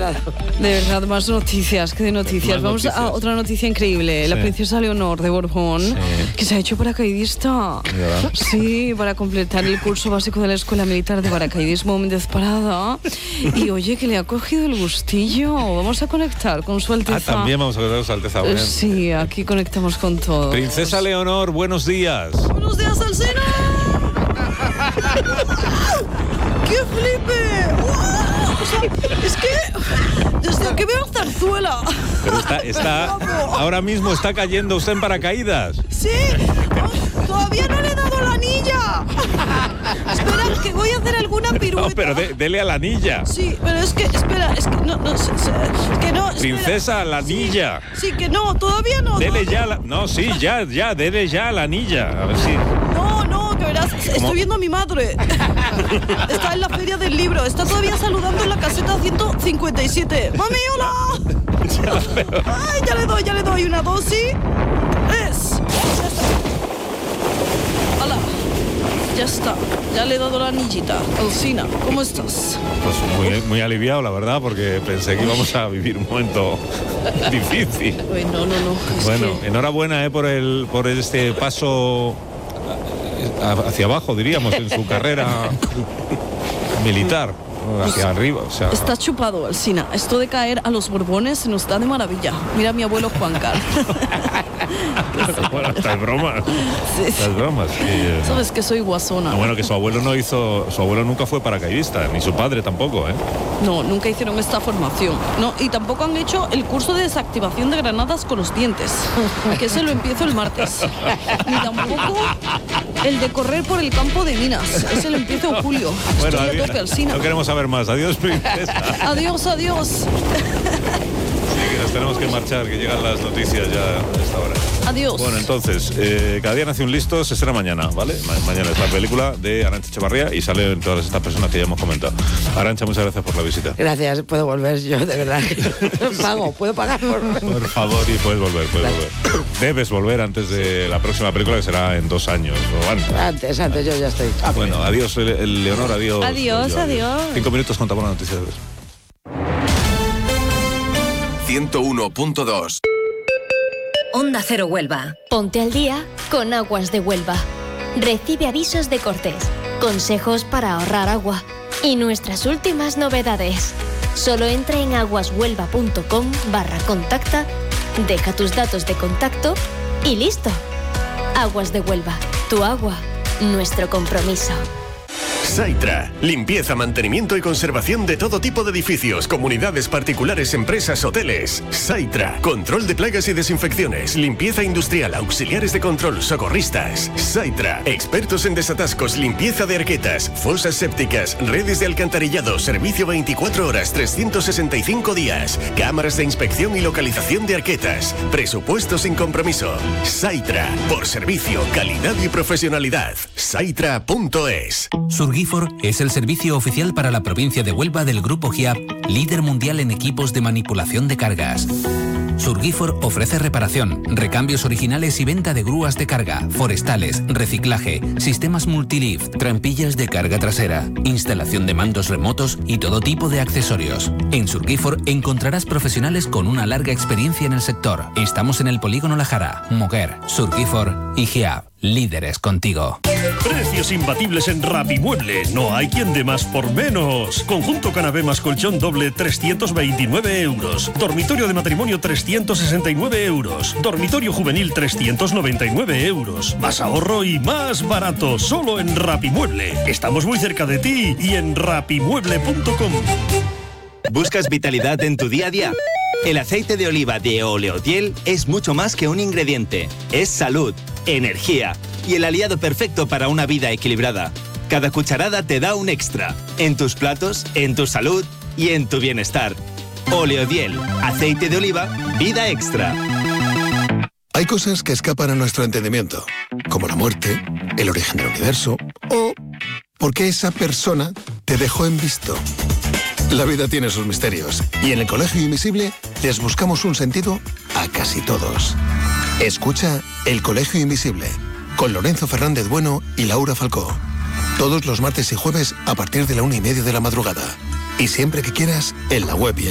claro. De verdad, más noticias, que de noticias. Vamos a otra noticia increíble. La princesa Leonor de Borbón, que se ha hecho paracaidista. Sí, para completar el curso básico de la Escuela Militar de Paracaidismo Méndez Parada. Y oye, que le ha cogido el gustillo. Vamos a conectar con su Alteza. También vamos a conectar con su Alteza. Bien. Sí, aquí conectamos con todo. Princesa Leonor, buenos días. Buenos días, Alsina. ¡Qué flipe! ¡Wow! O sea, es que desde que veo Zarzuela. Pero está ahora mismo está cayendo usted en paracaídas. Sí, todavía no le he dado la anilla. Espera, que voy a hacer alguna pirueta. No, pero dele a la anilla. Sí, pero es que, espera, es que no, que no. Princesa, a la anilla. Sí, que no, todavía no. Dele ya la... No, sí, ya, dele ya a la anilla. A ver si... No, que verás, estoy viendo a mi madre. Está en la feria del libro, está todavía saludando en la caseta 157. ¡Mami, hola! Ay, ya le doy una dosis. ¡Hala! Ya está, ya le he dado la anillita. Alsina, ¿cómo estás? Pues muy aliviado, la verdad, porque pensé que íbamos a vivir un momento difícil. No. Bueno, enhorabuena por este paso hacia abajo, diríamos, en su carrera militar. Hacia arriba, o sea... Está chupado, Alsina. Esto de caer a los Borbones se nos da de maravilla. Mira a mi abuelo Juan Carlos. Bueno, estas bromas. Sí. Estas bromas. Sí, sabes que soy guasona. Bueno, que su abuelo nunca fue paracaidista, ni su padre tampoco, ¿eh? No, nunca hicieron esta formación. No, y tampoco han hecho el curso de desactivación de granadas con los dientes, que ese lo empiezo el martes. Ni tampoco el de correr por el campo de minas. Ese lo empiezo en julio. Bueno, estoy a tope, Alsina. No queremos saber más. Adiós, princesa. Adiós. Sí, que nos tenemos que marchar, que llegan las noticias ya a esta hora. Adiós. Bueno, entonces, Cada día nace un listo, se estrena mañana, ¿vale? Mañana es la película de Arantxa Echevarría y salen todas estas personas que ya hemos comentado. Arantxa, muchas gracias por la visita. Gracias, puedo volver yo, de verdad. Puedo pagar por favor, y puedes volver. Debes volver antes de la próxima película, que será en 2 años o antes. Antes, yo ya estoy. Bueno, adiós, Leonor, adiós. Adiós. 5 minutos, contamos la noticia de 101.2. Onda Cero Huelva. Ponte al día con Aguas de Huelva. Recibe avisos de cortes, consejos para ahorrar agua y nuestras últimas novedades. Solo entra en aguashuelva.com/contacta, deja tus datos de contacto y listo. Aguas de Huelva, tu agua, nuestro compromiso. Saitra, limpieza, mantenimiento y conservación de todo tipo de edificios, comunidades particulares, empresas, hoteles. Saitra, control de plagas y desinfecciones, limpieza industrial, auxiliares de control, socorristas. Saitra, expertos en desatascos, limpieza de arquetas, fosas sépticas, redes de alcantarillado, servicio 24 horas, 365 días, cámaras de inspección y localización de arquetas, presupuesto sin compromiso. Saitra, por servicio, calidad y profesionalidad. Saitra.es. Surgifor es el servicio oficial para la provincia de Huelva del Grupo GIAP, líder mundial en equipos de manipulación de cargas. Surgifor ofrece reparación, recambios originales y venta de grúas de carga, forestales, reciclaje, sistemas multilift, trampillas de carga trasera, instalación de mandos remotos y todo tipo de accesorios. En Surgifor encontrarás profesionales con una larga experiencia en el sector. Estamos en el Polígono La Jara, Moguer, Surgifor y GIAP. Líderes contigo. Precios imbatibles en Rapimueble. No hay quien dé más por menos. Conjunto canapé más colchón doble, 329 euros. Dormitorio de matrimonio, 369 euros. Dormitorio juvenil, 399 euros. Más ahorro y más barato. Solo en Rapimueble. Estamos muy cerca de ti y en rapimueble.com. ¿Buscas vitalidad en tu día a día? El aceite de oliva de Oleodiel es mucho más que un ingrediente. Es salud, energía y el aliado perfecto para una vida equilibrada. Cada cucharada te da un extra. En tus platos, en tu salud y en tu bienestar. Oleodiel, aceite de oliva, vida extra. Hay cosas que escapan a nuestro entendimiento, como la muerte, el origen del universo o por qué esa persona te dejó en visto. La vida tiene sus misterios y en el Colegio Invisible les buscamos un sentido a casi todos. Escucha El Colegio Invisible con Lorenzo Fernández Bueno y Laura Falcó. Todos los martes y jueves a partir de la 1:30 de la madrugada. Y siempre que quieras, en la web y en